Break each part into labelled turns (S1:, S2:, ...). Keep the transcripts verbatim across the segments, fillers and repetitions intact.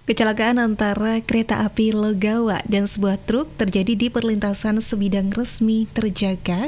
S1: Kecelakaan antara kereta api Legawa dan sebuah truk terjadi di perlintasan sebidang resmi terjaga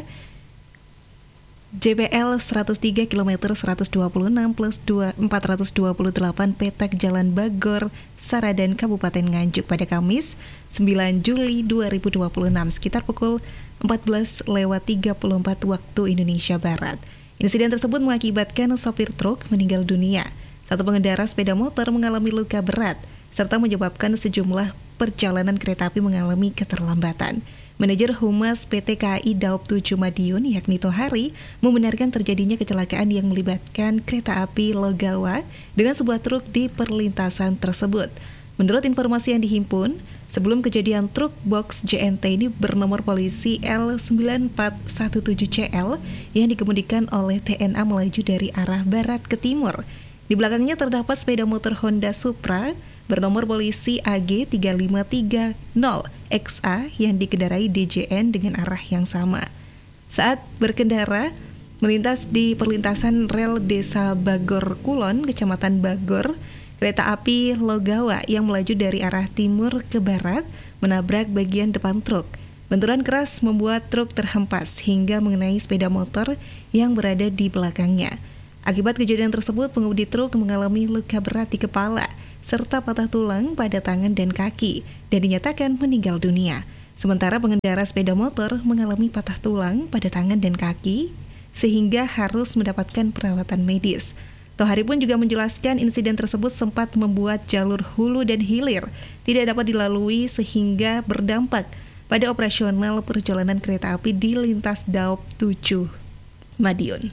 S1: J P L seratus tiga kilometer seratus dua puluh enam plus empat ratus dua puluh delapan petak Jalan Bagor, Saradan, Kabupaten Nganjuk pada Kamis sembilan Juli dua ribu dua puluh enam sekitar pukul empat belas lewat tiga puluh empat waktu Indonesia Barat. Insiden tersebut mengakibatkan sopir truk meninggal dunia. Satu pengendara sepeda motor mengalami luka berat serta menyebabkan sejumlah perjalanan kereta api mengalami keterlambatan. Manajer Humas P T K A I Daop tujuh Madiun, yakni Tohari, membenarkan terjadinya kecelakaan yang melibatkan kereta api Legawa dengan sebuah truk di perlintasan tersebut. Menurut informasi yang dihimpun, sebelum kejadian truk box J N T ini bernomor polisi L sembilan empat satu tujuh C L yang dikemudikan oleh T N A melaju dari arah barat ke timur. Di belakangnya terdapat sepeda motor Honda Supra bernomor polisi A G tiga lima tiga nol X A yang dikendarai D J N dengan arah yang sama. Saat berkendara, melintas di perlintasan rel Desa Bagor Kulon, Kecamatan Bagor, kereta api Legawa yang melaju dari arah timur ke barat menabrak bagian depan truk. Benturan keras membuat truk terhempas hingga mengenai sepeda motor yang berada di belakangnya. Akibat kejadian tersebut, pengemudi truk mengalami luka berat di kepala serta patah tulang pada tangan dan kaki dan dinyatakan meninggal dunia. Sementara pengendara sepeda motor mengalami patah tulang pada tangan dan kaki sehingga harus mendapatkan perawatan medis. Tohari pun juga menjelaskan insiden tersebut sempat membuat jalur hulu dan hilir tidak dapat dilalui sehingga berdampak pada operasional perjalanan kereta api di lintas Daop tujuh Madiun.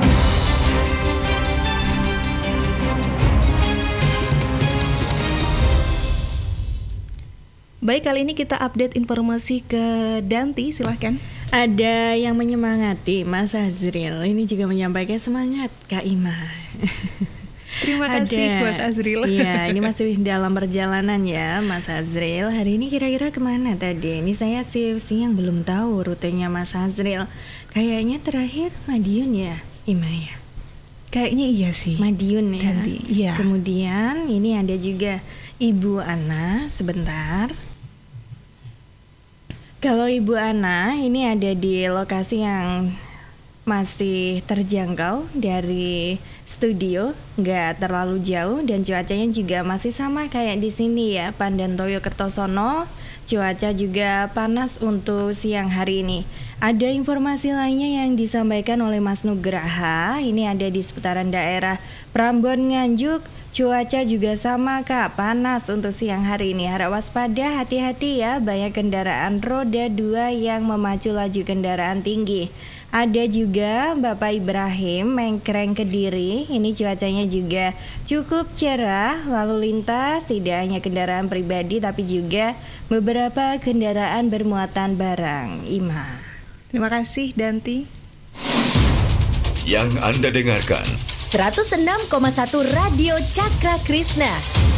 S1: Baik, kali ini kita update informasi ke Danti, silahkan.
S2: Ada yang menyemangati Mas Azril, ini juga menyampaikan semangat Kak Ima.
S1: Terima kasih Mas Azril.
S2: Iya, ini masih dalam perjalanan ya Mas Azril. Hari ini kira-kira kemana tadi? Ini saya sih siang belum tahu rutenya Mas Azril. Kayaknya terakhir Madiun ya, Ima ya.
S1: Kayaknya iya sih.
S2: Madiun ya.
S1: Danti, iya.
S2: Kemudian ini ada juga Ibu Ana, sebentar. Kalau Ibu Ana ini ada di lokasi yang masih terjangkau dari studio, nggak terlalu jauh dan cuacanya juga masih sama kayak di sini ya, Pandantoyo Kertosono. Cuaca juga panas untuk siang hari ini. Ada informasi lainnya yang disampaikan oleh Mas Nugraha, ini ada di seputaran daerah Prambon Nganjuk. Cuaca juga sama Kak, panas untuk siang hari ini. Harap waspada, hati-hati ya, banyak kendaraan roda dua yang memacu laju kendaraan tinggi. Ada juga Bapak Ibrahim, Mengkreng Kediri. Ini cuacanya juga cukup cerah, lalu lintas tidak hanya kendaraan pribadi tapi juga beberapa kendaraan bermuatan barang. Ima.
S1: Terima kasih Danti.
S3: Yang Anda dengarkan
S4: seratus enam koma satu Radio Cakra Krisna.